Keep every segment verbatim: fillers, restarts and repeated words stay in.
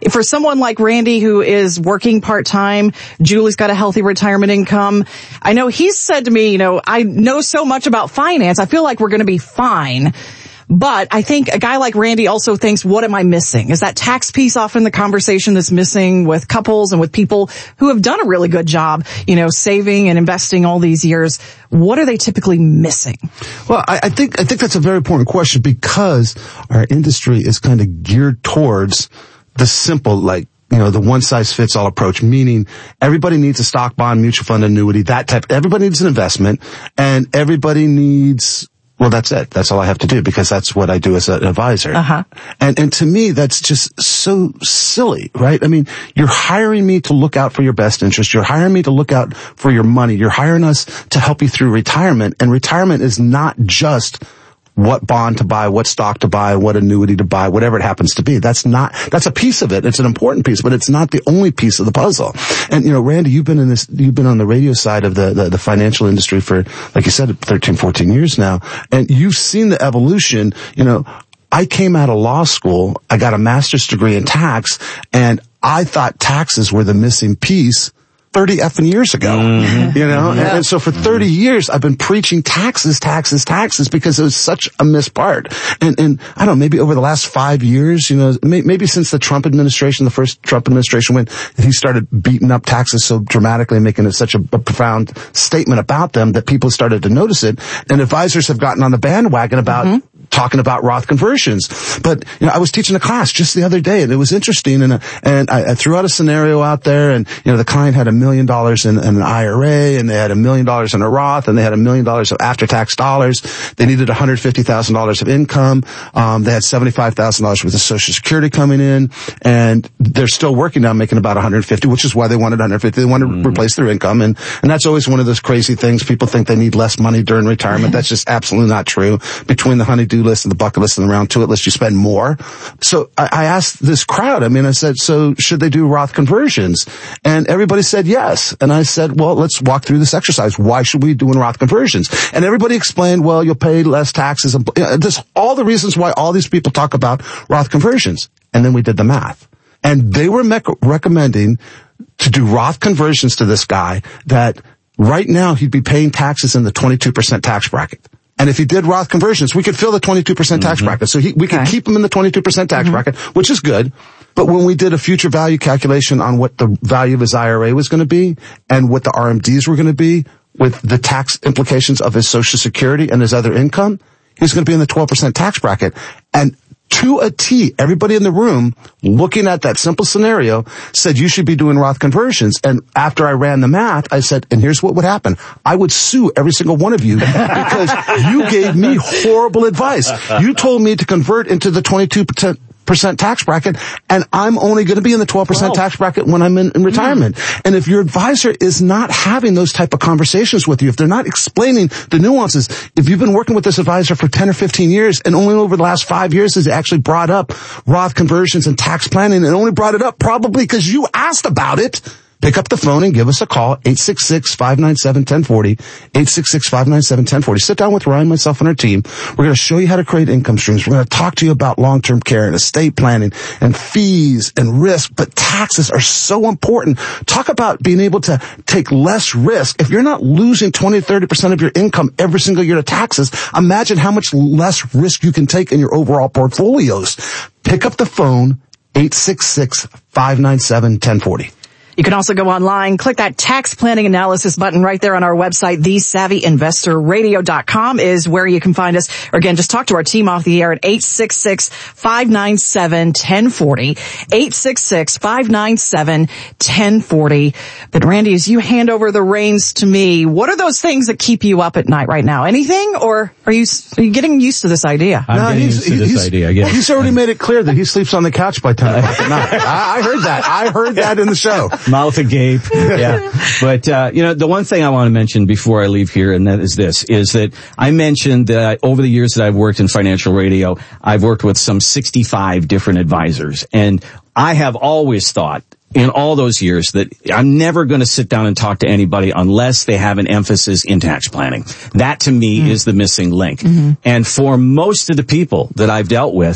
for someone like Randy who is working part-time, Julie's got a healthy retirement income. I know he's said to me, you know, I know so much about finance. I feel like we're going to be fine. But I think a guy like Randy also thinks, what am I missing? Is that tax piece often the conversation that's missing with couples and with people who have done a really good job, you know, saving and investing all these years? What are they typically missing? Well, I, I think, I think that's a very important question because our industry is kind of geared towards the simple, like, you know, the one-size-fits-all approach, meaning everybody needs a stock, bond, mutual fund, annuity, that type. Everybody needs an investment, and everybody needs... Well, that's it. That's all I have to do because that's what I do as an advisor. Uh-huh. And, and to me, that's just so silly, right? I mean, you're hiring me to look out for your best interest. You're hiring me to look out for your money. You're hiring us to help you through retirement. And retirement is not just what bond to buy, what stock to buy, what annuity to buy, whatever it happens to be. That's not, that's a piece of it. It's an important piece, but it's not the only piece of the puzzle. And, you know, Randy, you've been in this, you've been on the radio side of the, the, the financial industry for, like you said, thirteen, fourteen years now. And you've seen the evolution. You know, I came out of law school. I got a master's degree in tax, and I thought taxes were the missing piece thirty effing years ago, mm-hmm. you know, yeah. and, and so for thirty years, I've been preaching taxes, taxes, taxes because it was such a missed part. And, and I don't know, maybe over the last five years, you know, may, maybe since the Trump administration, the first Trump administration, when he started beating up taxes so dramatically and making it such a, a profound statement about them that people started to notice it. And advisors have gotten on the bandwagon about mm-hmm. talking about Roth conversions. But, you know, I was teaching a class just the other day and it was interesting. And, uh, and I, I threw out a scenario out there and, you know, the client had a million dollars in, in an I R A and they had a million dollars in a Roth and they had a million dollars of after-tax dollars. They needed one hundred fifty thousand dollars of income. Um, they had seventy-five thousand dollars worth of Social Security coming in and they're still working now making about one hundred fifty, which is why they wanted one hundred fifty. They wanted to mm. replace their income. And, and that's always one of those crazy things. People think they need less money during retirement. That's just absolutely not true. Between the honey-do list and the bucket list and the round two it list, you spend more. So I, I asked this crowd, I mean, I said, so should they do Roth conversions? And everybody said yes. And I said, well, let's walk through this exercise. Why should we be doing Roth conversions? And everybody explained, well, you'll pay less taxes. And there's all the reasons why all these people talk about Roth conversions. And then we did the math. And they were me- recommending to do Roth conversions to this guy that right now he'd be paying taxes in the twenty-two percent tax bracket. And if he did Roth conversions, we could fill the twenty-two percent tax mm-hmm. bracket. So he, we could okay. keep him in the twenty-two percent tax mm-hmm. bracket, which is good. But when we did a future value calculation on what the value of his I R A was going to be and what the R M Ds were going to be with the tax implications of his Social Security and his other income, he was going to be in the twelve percent tax bracket. And to a T, everybody in the room looking at that simple scenario said you should be doing Roth conversions. And after I ran the math, I said, and here's what would happen. I would sue every single one of you because you gave me horrible advice. You told me to convert into the twenty-two percent tax bracket, and I'm only going to be in the twelve percent wow. tax bracket when I'm in, in retirement. Mm. And if your advisor is not having those type of conversations with you, if they're not explaining the nuances, if you've been working with this advisor for ten or fifteen years, and only over the last five years has actually brought up Roth conversions and tax planning, and only brought it up probably because you asked about it, pick up the phone and give us a call, eight six six, five nine seven, one zero four zero, eight six six, five nine seven, one zero four zero. Sit down with Ryan, myself, and our team. We're going to show you how to create income streams. We're going to talk to you about long-term care and estate planning and fees and risk, but taxes are so important. Talk about being able to take less risk. If you're not losing twenty to thirty percent of your income every single year to taxes, imagine how much less risk you can take in your overall portfolios. Pick up the phone, eight six six, five nine seven, one zero four zero. You can also go online, click that tax planning analysis button right there on our website. the savvy investor radio dot com is where you can find us. Or again, just talk to our team off the air at eight six six, five nine seven, one zero four zero, eight six six, five nine seven, one zero four zero. But Randy, as you hand over the reins to me, what are those things that keep you up at night right now? Anything? Or are you, are you getting used to this idea? I'm no, getting he's, used to he's, this he's, idea, yeah. He's already made it clear that he sleeps on the couch by ten o'clock at night. I, I heard that. I heard that in the show. Mouth agape. Yeah. But, uh, you know, the one thing I want to mention before I leave here, and that is this, is that I mentioned that over the years that I've worked in financial radio, I've worked with some sixty-five different advisors. And I have always thought in all those years that I'm never going to sit down and talk to anybody unless they have an emphasis in tax planning. That to me mm-hmm. is the missing link. Mm-hmm. And for most of the people that I've dealt with,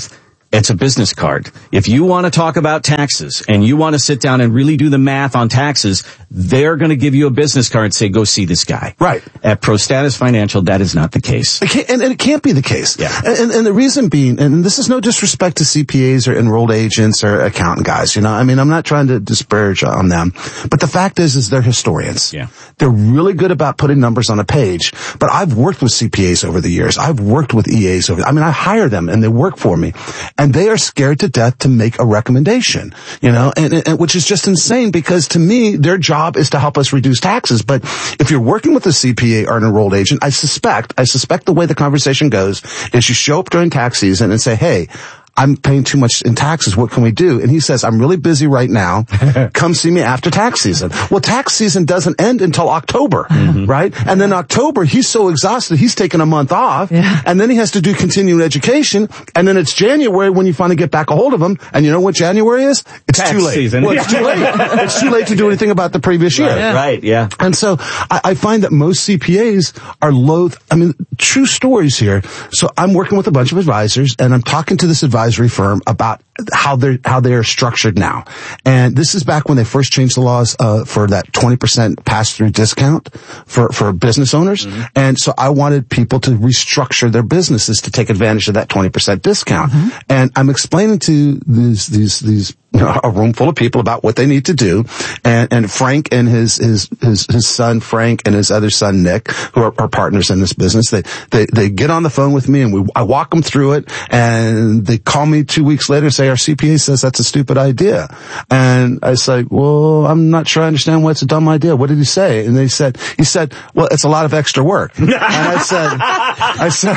It's a business card. If you want to talk about taxes and you want to sit down and really do the math on taxes, they're going to give you a business card and say, go see this guy. Right. At ProStatus Financial, that is not the case. It can't, and, and it can't be the case. Yeah. And, and the reason being, and this is no disrespect to C P As or enrolled agents or accountant guys, you know, I mean, I'm not trying to disparage on them, but the fact is, is they're historians. Yeah. They're really good about putting numbers on a page, but I've worked with C P As over the years. I've worked with E As over, I mean, I hire them and they work for me. And they are scared to death to make a recommendation, you know, and, and which is just insane because to me, their job is to help us reduce taxes. But if you're working with a C P A or an enrolled agent, I suspect, I suspect the way the conversation goes is you show up during tax season and say, hey, I'm paying too much in taxes. What can we do? And he says, I'm really busy right now. Come see me after tax season. Well, tax season doesn't end until October, mm-hmm. right? And then October, he's so exhausted, he's taking a month off. Yeah. And then he has to do continuing education. And then it's January when you finally get back a hold of him. And you know what January is? It's tax too late. Season. Well, it's too late. It's too late to do anything about the previous year. Right, yeah. right, yeah. And so I, I find that most C P As are loath. I mean, true stories here. So I'm working with a bunch of advisors and I'm talking to this advisory firm about how they're, how they are structured now. And this is back when they first changed the laws, uh, for that twenty percent pass-through discount for, for business owners. Mm-hmm. And so I wanted people to restructure their businesses to take advantage of that twenty percent discount. Mm-hmm. And I'm explaining to these, these, these, you know, a room full of people about what they need to do. And, and Frank and his, his, his, his son Frank and his other son Nick, who are, are partners in this business, they, they, they get on the phone with me and we, I walk them through it and they call me two weeks later and say, our C P A says that's a stupid idea. And I say, well, I'm not sure I understand why it's a dumb idea. What did he say? And they said, he said, well, it's a lot of extra work. And I said, I said,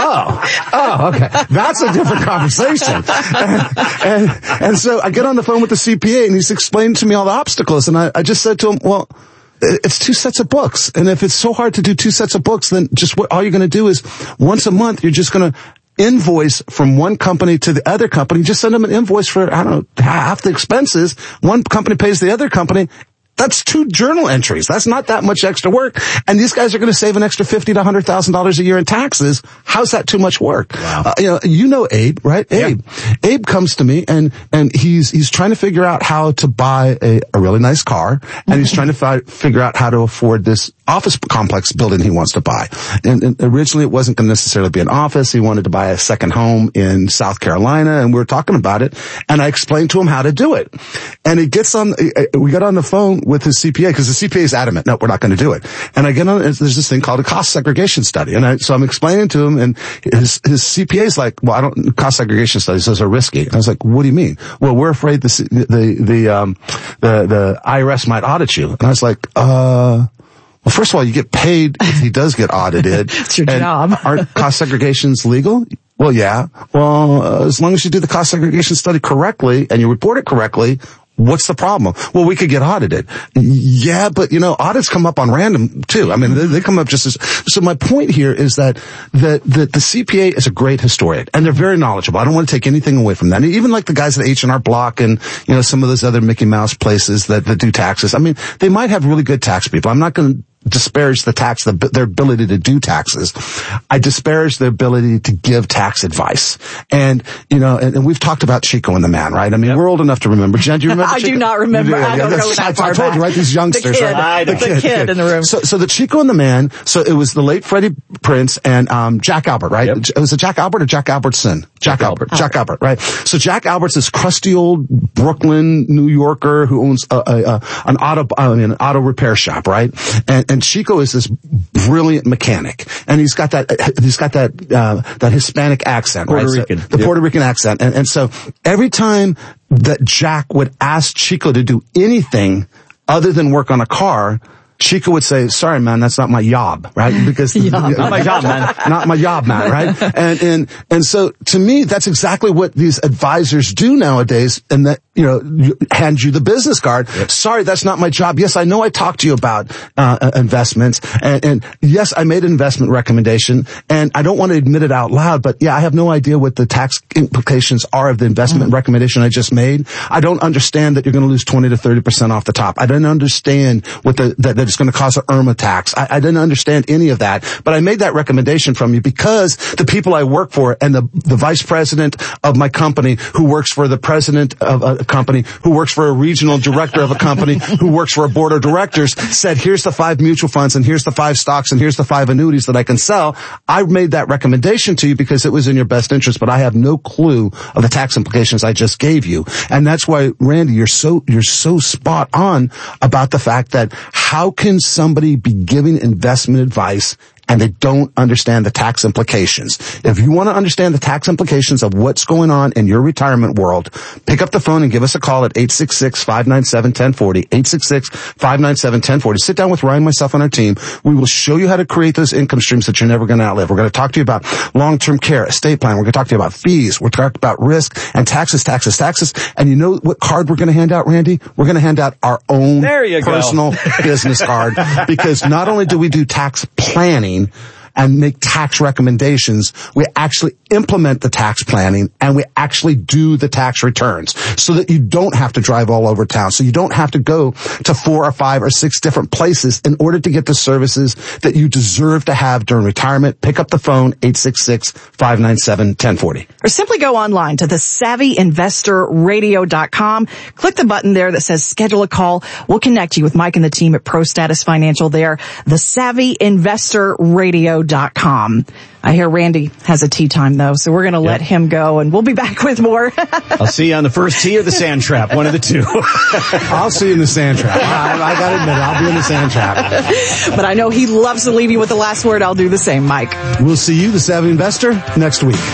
oh, oh, okay. That's a different conversation. And, and, and so I get on the phone with the C P A and he's explained to me all the obstacles. And I, I just said to him, well, it's two sets of books. And if it's so hard to do two sets of books, then just what all you're going to do is once a month, you're just going to invoice from one company to the other company. Just send them an invoice for, I don't know, half the expenses. One company pays the other company. That's two journal entries. That's not that much extra work. And these guys are going to save an extra fifty to a hundred thousand dollars a year in taxes. How's that too much work? Wow. Uh, you know, you know Abe, right? Abe. Yeah. Abe comes to me and, and he's, he's trying to figure out how to buy a, a really nice car. And he's trying to fi- figure out how to afford this office complex building he wants to buy. And, and originally it wasn't going to necessarily be an office. He wanted to buy a second home in South Carolina. And we were talking about it. And I explained to him how to do it. And he gets on, we got on the phone with his C P A because the C P A is adamant. No, we're not going to do it. And I get on, there's this thing called a cost segregation study. And I, so I'm explaining to him and his, his C P A is like, well, I don't, cost segregation studies, those are risky. And I was like, what do you mean? Well, we're afraid the, the, the, um, the, the I R S might audit you. And I was like, uh, well, first of all, you get paid if he does get audited. It's your and job. Aren't cost segregations legal? Well, yeah. Well, uh, as long as you do the cost segregation study correctly and you report it correctly, what's the problem? Well, we could get audited. Yeah, but you know, audits come up on random too. I mean, they, they come up just as, so my point here is that, that, that the C P A is a great historian and they're very knowledgeable. I don't want to take anything away from that. And even like the guys at H and R Block and, you know, some of those other Mickey Mouse places that, that do taxes. I mean, they might have really good tax people. I'm not going to disparage the tax, the, their ability to do taxes. I disparage their ability to give tax advice. And, you know, and, and we've talked about Chico and the Man, right? I mean, yep. We're old enough to remember. Jen, do you remember I Chico? do not remember. Yeah, I don't yeah, know that far I, I told back. you, right? These youngsters, the kid, right? The, the kid, kid in the room. So, so the Chico and the Man, so it was the late Freddie Prinze and, um, Jack Albert, right? Yep. It was it Jack Albert or Jack Albert's son? Jack, Jack Albert. Albert. Jack Albert, right? So Jack Albert's this crusty old Brooklyn, New Yorker who owns a, a, a an auto, I mean, an auto repair shop, right? And, and Chico is this brilliant mechanic, and he's got that he's got that uh, that Hispanic accent, Puerto right? Rican, so, the yep. Puerto Rican accent, and and so every time that Jack would ask Chico to do anything other than work on a car, Chico would say, sorry, man, that's not my job, right? Because not my job, man. Not my job, man, right? And, and, and so to me, that's exactly what these advisors do nowadays. And that, you know, hand you the business card. Yep. Sorry, that's not my job. Yes, I know I talked to you about, uh, investments. And, and yes, I made an investment recommendation and I don't want to admit it out loud, but yeah, I have no idea what the tax implications are of the investment mm. recommendation I just made. I don't understand that you're going to lose twenty to thirty percent off the top. I don't understand what the, that, that It's going to cause an IRMA tax. I, I didn't understand any of that, but I made that recommendation from you because the people I work for and the, the vice president of my company who works for the president of a company who works for a regional director of a company who works for a board of directors said, here's the five mutual funds and here's the five stocks and here's the five annuities that I can sell. I made that recommendation to you because it was in your best interest, but I have no clue of the tax implications I just gave you. And that's why, Randy, you're so, you're so spot on about the fact that how can somebody be giving investment advice and they don't understand the tax implications? If you want to understand the tax implications of what's going on in your retirement world, pick up the phone and give us a call at eight six six, five nine seven, one oh four oh, eight six six, five nine seven, one oh four oh. Sit down with Ryan, myself, and our team. We will show you how to create those income streams that you're never going to outlive. We're going to talk to you about long-term care, estate plan. We're going to talk to you about fees. We're going to talk about risk and taxes, taxes, taxes. And you know what card we're going to hand out, Randy? We're going to hand out our own there you personal go. business card, because not only do we do tax planning and make tax recommendations, we actually implement the tax planning and we actually do the tax returns so that you don't have to drive all over town. So you don't have to go to four or five or six different places in order to get the services that you deserve to have during retirement. Pick up the phone, eight six six, five nine seven, one oh four oh. Or simply go online to the savvy investor radio dot com. Click the button there that says schedule a call. We'll connect you with Mike and the team at ProStatus Financial there. the savvy investor radio dot com. I hear Randy has a tea time though, so we're going to yep. let him go and we'll be back with more. I'll see you on the first tee or the sand trap, one of the two. I'll see you in the sand trap. I, I got to admit, I'll be in the sand trap. But I know he loves to leave you with the last word. I'll do the same, Mike. We'll see you, the Savvy Investor, next week.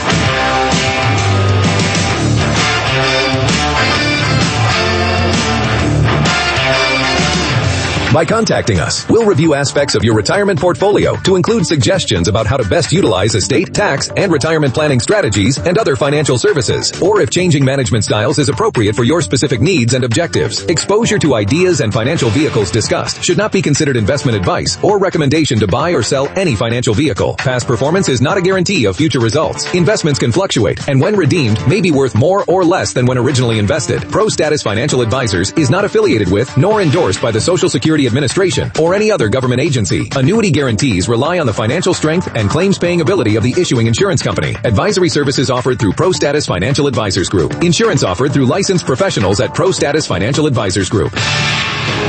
By contacting us, we'll review aspects of your retirement portfolio to include suggestions about how to best utilize estate, tax, and retirement planning strategies and other financial services, or if changing management styles is appropriate for your specific needs and objectives. Exposure to ideas and financial vehicles discussed should not be considered investment advice or recommendation to buy or sell any financial vehicle. Past performance is not a guarantee of future results. Investments can fluctuate, and when redeemed, may be worth more or less than when originally invested. ProStatus Financial Advisors is not affiliated with nor endorsed by the Social Security Administration or any other government agency. Annuity guarantees rely on the financial strength and claims-paying ability of the issuing insurance company. Advisory services offered through ProStatus Financial Advisors Group. Insurance offered through licensed professionals at ProStatus Financial Advisors Group.